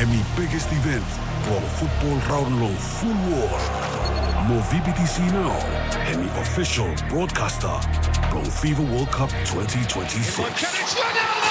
Hemi biggest event, Pro Football Round Full War. Mo VBTC now, Hemi official broadcaster, Pro FIFA World Cup 2026.